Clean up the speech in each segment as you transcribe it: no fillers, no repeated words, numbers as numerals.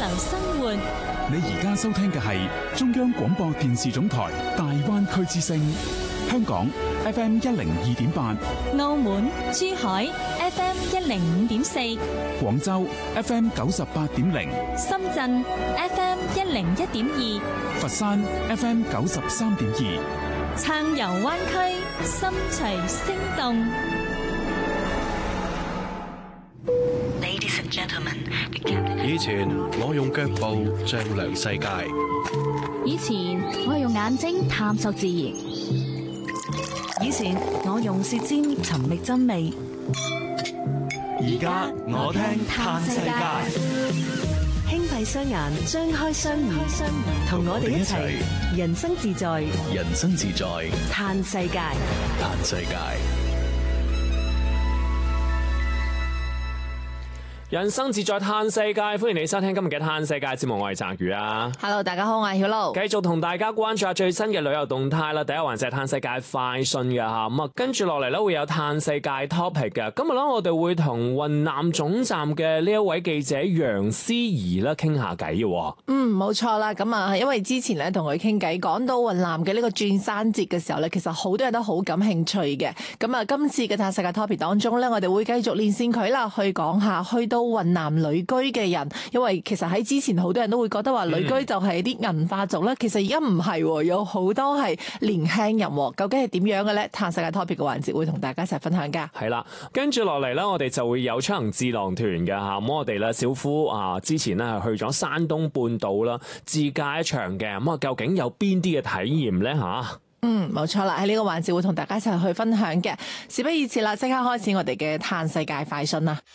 流生活。 你而家收聽嘅係中央廣播電視總台大灣區之聲，香港 FM 102.8， 澳門、珠海 FM 105.4， 廣州 FM 98.0， 深圳 FM 101.2， 佛山 FM 93.2， 撐遊灣區，心隨聲動。 以前我用腳步丈量世界， 以前我用眼睛探索自然， 以前我用舌尖尋覓真味， 而家我聽嘆世界。 輕閉雙眼，張開雙耳，同我哋一齊人生自在， 人生自在， 嘆世界， 嘆世界。 人生自在嘆世界，歡迎你收聽今日嘅嘆世界節目，我係澤宇啊。 Hello， 大家好，我係曉露。 繼續同大家關注下最新嘅旅遊動態啦。第一環節係嘆世界快訊嘅吓，咁啊跟住落嚟咧會有嘆世界 topic 嘅。今日咧我哋會同雲南總站嘅呢一位記者楊思儀咧傾下偈嘅。 冇錯啦。咁啊，因為之前咧同佢傾偈，講到雲南嘅呢個轉山節嘅時候咧，其實好多人都好感興趣嘅。咁啊，今次嘅嘆世界 topic 當中咧，我哋會繼續連線佢啦，去講下去到雲南旅居嘅人，因為其實喺之前好多人都會覺得話旅居就係啲銀髮族啦，其實而家唔係，有好多係年輕人，究竟係點樣嘅咧？嘆世界 topic 嘅環節會同大家一齊分享噶。 係啦，跟住落嚟咧，我哋就會有出行智囊團嘅吓，咁我哋咧小夫啊，之前咧係去咗山東半島啦，自駕一場嘅，咁啊究竟有邊啲嘅體驗咧吓？ 冇錯啦，喺呢個環節會同大家一齊去分享嘅。事不宜遲啦，即刻開始我哋嘅嘆世界快訊啦！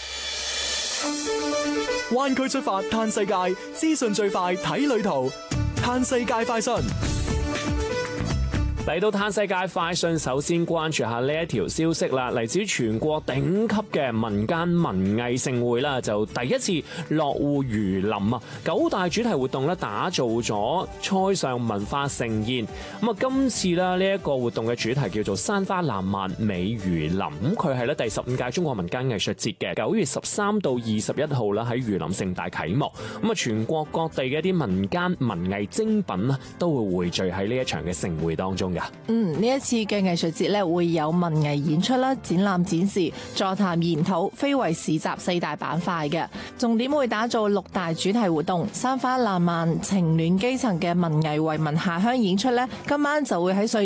灣區出發嘆世界，資訊最快睇旅途，嘆世界快訊。 嚟到嘆世界快訊，首先關注下呢一條消息啦，嚟自全國頂級嘅民間文藝盛會啦，就第一次落戶榆林啊！9大主題活動咧，打造咗塞上文化盛宴。咁啊，今次啦呢一個活動嘅主題叫做山花爛漫美榆林，咁佢係咧第15屆中國民間藝術節嘅9月13到21號啦，喺榆林盛大啟幕。咁啊，全國各地嘅一啲民間文藝精品啦，都會匯聚喺呢一場嘅盛會當中。 呢一次嘅藝術節咧，會有文藝演出啦、展覽展示、座談研討、非遺市集4大板塊嘅，重點會打造6大主題活動。山花爛漫、情暖基層嘅文藝為民下鄉演出咧，今晚就會喺